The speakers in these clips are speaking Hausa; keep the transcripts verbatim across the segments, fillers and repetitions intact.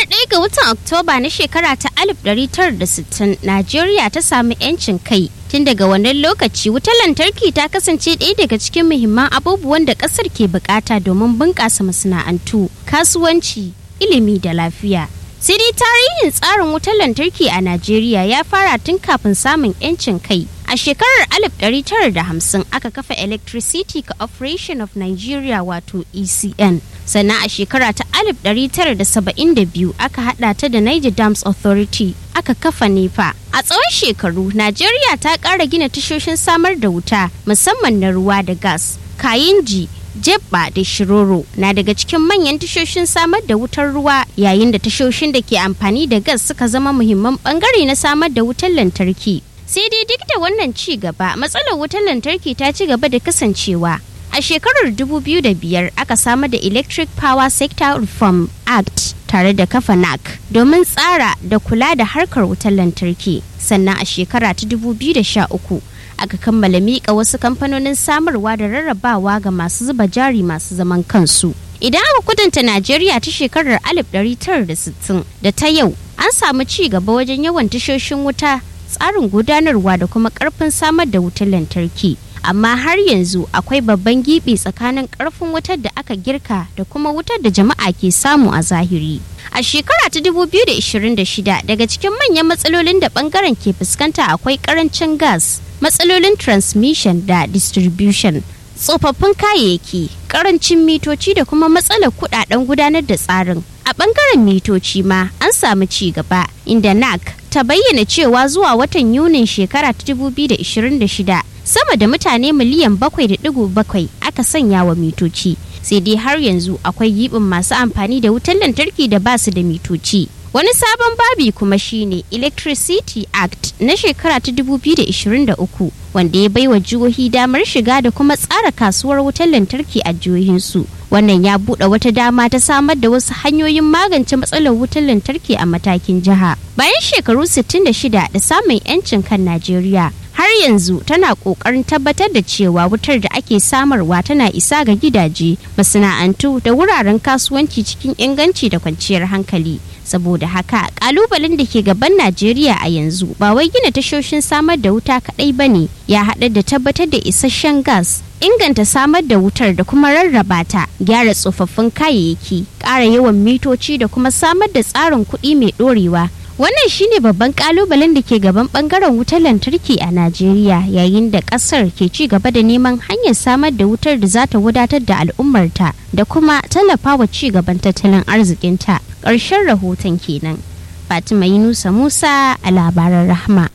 ɗaya ga watan Oktoba na shekara ta alif ɗari tara da sittin, Najeriya ta sami 'yancin kai. Tun daga wannan lokaci, wutar lantarki ta kasance ɗaya daga cikin muhimman abubuwan da ƙasar ke bukata domin bunƙasa masana'antu, kasuwanci, ilimi da lafiya. Sai dai tarihin tsarin wutar lantarki a Najeriya ya fara tun kafin samun 'yancin kai. A shekarar alif ɗari tara da hamsin aka kafa Electricity Corporation of Nigeria wato E C N. Sannan a shekara ta alif ɗari tara da saba'in da biyu aka hada ta da Niger Dams Authority aka kafa NEPA. A tsawon shekaru, Najeriya ta ƙara gina tashoshin samar da wuta musamman na ruwa da gas. Kayinji, Jebba da Shiroro na daga cikin manyan tashoshin samar da wutar ruwa, yayin da tashoshin da ke amfani da gas suka zama muhimman bangare na samar da wutar lantarki. Sai dai duk da wannan ci gaba, matsalar wutar lantarki ta ci gaba da kasancewa. A shekarar dubu biyu da biyar aka samar da Electric Power Sector Reform Act tare da kafa N A C domin tsara da kula da harkar wutar lantarki. Sannan a shekara ta dubu biyu da sha uku aka kammala miƙa wasu kamfanonin samarwa da rarrabawa ga masu zuba jari masu zaman kansu. Idan aka kudanta Najeriya ta shekarar alif ɗari tara da sittin da ta yau, an samu ci gaba wajen yawan tashoshin wuta, tsarin gudanarwa da kuma karfin samar da wutar lantarki. Amma har yanzu akwai babban gibi tsakanin karfin wutar da aka girka da kuma wutar da jama'a ke samu a zahiri. A shekara ta dubu biyu da ashirin da shida, daga cikin manyan matsalolin da bangaren ke fuskanta akwai karancin gas, matsalolin transmission da distribution, tsofaffin kayayyaki, karancin mitoci da kuma matsalar kudaden gudanar da tsarin. A bangaren mitoci ma an samu ci gaba, inda N A C ta bayyana cewa zuwa watan Yunin shekara ta dubu biyu da ashirin da shida sama da mutane miliyan bakwai da digo bakwai aka sanya wa mitoci. Sai dai har yanzu akwai gibin masu amfani da wutar lantarki da basu da mitoci. Wani sabon babi kuma shine Electricity Act na shekara ta dubu biyu da ashirin da uku, wanda ya baiwa jihohi damar shiga da kuma tsara kasuwar wutar lantarki a jihohinsu. Wannan ya buɗe wata dama ta samar da wasu hanyoyin magance matsalar wutar lantarki a matakin jiha. Bayan shekaru sittin da shida da samun 'yancin kan Najeriya, har yanzu tana ƙoƙarin tabbatar da cewa wutar da ake samarwa tana isa ga gidaje, masana'antu da wuraren kasuwanci cikin inganci da kwanciyar hankali. Saboda haka, ƙalubalen da ke gaban Najeriya a yanzu ba wai gina tashoshin samar da wuta kaɗai ba ne, ya haɗa da tabbatar da isasshen gas, inganta samar da wutar da kuma rarraba ta, gyara tsofaffin kayayyaki, ƙara yawan mitoci da kuma samar da tsarin kuɗi mai ɗorewa. Wannan shine babban kalubalen da ke gaban bangaren wutar lantarki a Najeriya, yayin da kasar ke ci gaba da neman hanyar samar da wutar da za ta wadatar da al'ummarta da kuma tallafawa ci gaban tattalin arzikinta. Ƙarshen rahoton kenan. Fatima Yunusa Musa a labaran Rahma.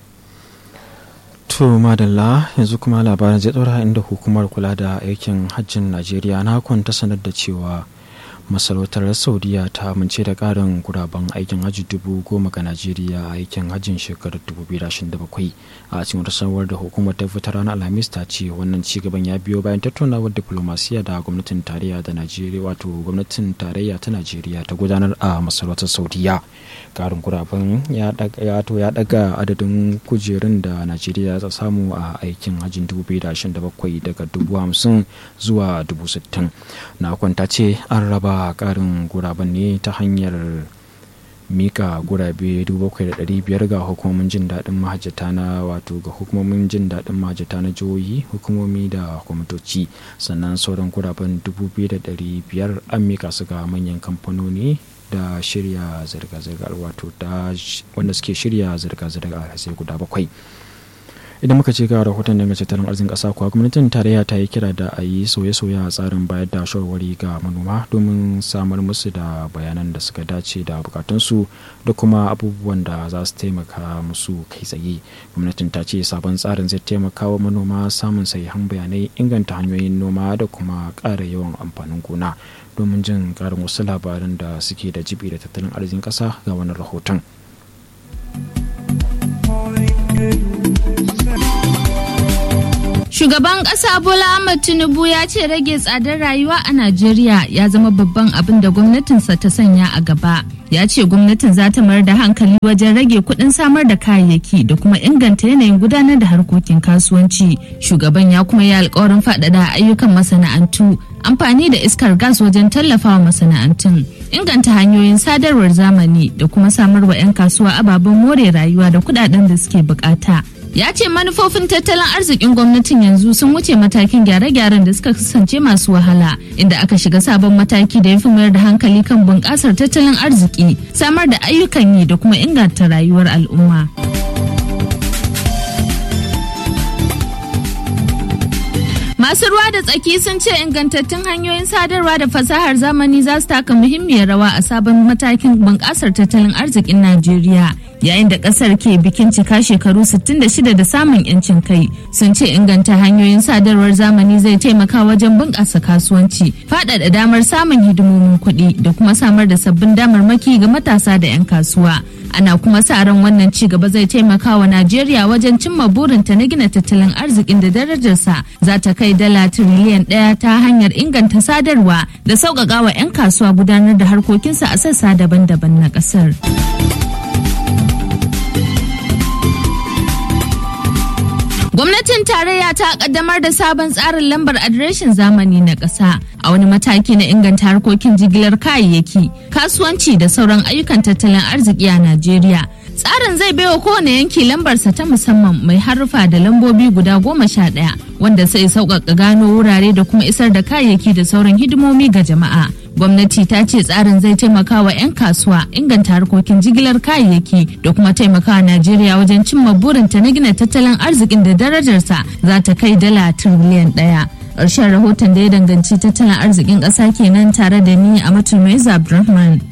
To madalla, yanzu kuma labaran zai ɗora inda hukumar kula da aikin hajjin Najeriya na ta sanar da cewa masarautar Saudiya ta amince da karin guraben aikin hajji dubu goma ga Najeriya a aikin hajjin shekarar dubu biyu da ashirin da bakwai. A cikin wata sanarwar da hukumar ta fitar ranar Alhamis ta ce wannan ci gaban ya biyo bayan tattaunawar diplomasiya da gwamnatin tarayya da Najeriya wato gwamnatin tarayya ta Najeriya ta gudanar a masarautar Saudiya. Karin guraben ya daga adadin kujerun da Najeriya ta samu a aikin hajjin dubu biyu da ashirin da bakwai daga dubu hamsin zuwa dubu sittin. Na kwanta ce an raba a karin guraben ne ta hanyar mika gurabe dubu bakwai da ɗari biyar ga hukumomin jin daɗin mahajjata na wato ga hukumomin jin daɗin mahajjata na jihohi, hukumomi da kwamitoci, sannan sauran guraben dubu biyu da ɗari biyar an mika su ga manyan kamfanoni da shirya zirga-zirgar wato da wanda suke shirya zirga-zirgar sai guda bakwai. Idan muka ce ga rahoton daga tattalin arzikin ƙasa kuwa, gwamnatin tarayya ta yi kira da a yi sauye-sauye a tsarin bayar da shawarwari ga manoma domin samar musu da bayanan da suka dace da bukatunsu da kuma abubuwan da za su taimaka musu kai tsaye. Gwamnatin ta ce sabon tsarin zai taimaka wa manoma samun sahihan bayanai, inganta hanyoyin noma da kuma ƙara yawan amfanin gona. Domin jin ƙarin wasu labaran da suke da jibi da tattalin arzikin ƙasa ga wani rahoton. Shugaban ƙasa Bola Ahmed Tinubu ya ce rage tsadar rayuwa a Najeriya ya zama babban abin da gwamnatinsa ta sanya a gaba. Ya ce gwamnatin za ta mayar da hankali wajen rage kuɗin samar da kayayyaki da kuma inganta yanayin gudanar da harkokin kasuwanci. Shugaban ya kuma yi alkawarin faɗaɗa ayyukan masana'antu, amfani da iskar gas wajen tallafawa masana'antun, inganta hanyoyin sadarwar zamani da kuma samar wa 'yan kasuwa ababen more rayuwa da kuɗaɗen da suke bukata. Ya ce manufofin tattalin arzikin gwamnatin yanzu sun wuce matakin gyare-gyaren da suka kasance masu wahala, inda aka shiga sabon mataki da ya fi mayar da hankali kan bunƙasar tattalin arziki, samar da ayyukan yi da kuma inganta rayuwar al'umma. Masu ruwa da tsaki sun ce ingantattun hanyoyin sadarwa da fasahar zamani za su taka muhimmiyar rawa a sabon matakin bunƙasar tattalin arzikin Najeriya. Yayin da ƙasar ke bikin cika shekaru sittin da shida da samun 'yancin kai, sun ce inganta hanyoyin sadarwar zamani zai taimaka wajen bunƙasa kasuwanci, faɗaɗa damar samun hidimomin kuɗi da kuma samar da sabbin damarmaki ga matasa da 'yan kasuwa. Ana kuma sa ran wannan ci gaba zai taimaka wa Najeriya wajen cimma burinta na gina tattalin arzikin da darajarsa za ta kai dala tiriliyan ɗaya ta hanyar inganta sadarwa da sauƙaƙa wa 'yan kasuwa gudanar da harkokinsa a sassa daban-daban na ƙasar. Gwamnatin tarayya ta kaddamar da sabon tsarin lambar adireshin zamani na ƙasa a wani mataki na inganta harkokin jigilar kayayyaki, kasuwanci da sauran ayyukan tattalin arziki a Najeriya. Tsarin zai baiwa kowane yanki lambarsa ta musamman mai haruffa da lambobi guda goma sha ɗaya, wanda sai sauƙaƙa gano wurare da kuma isar da kayayyaki da sauran hidimomi ga jama'a. Gwamnati ta ce tsarin zai taimaka wa 'yan kasuwa, inganta harkokin jigilar kayayyaki da kuma taimaka wa Najeriya wajen cimma burinta na gina tattalin arzikin da darajarsa za ta kai dala tiriliyan ɗaya. Ƙarshen rahoton da ya danganci tattalin arzikin ƙasa kenan tare da ni a Matulmaiza Abdulrahman.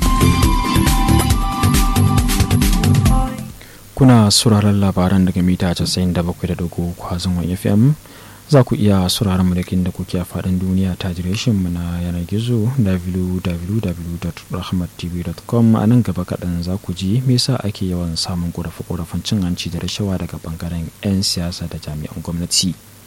Kuna sauraron labaran daga mita casa'in da bakwai da dogo kwazon wa F M. Za ku iya sauraron mu da da kuke a faɗin duniya ta mu na yanar gizo w w w dot rahmat t v dot com. A nan gaba kaɗan za ku ji me yasa ake yawan samun ƙorafe-ƙorafen cin hanci da rashawa daga ɓangaren 'yan siyasa da jami'an gwamnati.